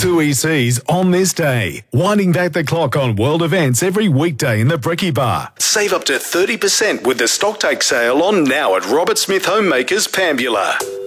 Tui Seas on this day, winding back the clock on world events every weekday in the Bricky Bar. Save up to 30% with the stocktake sale on now at Robert Smith Homemakers, Pambula.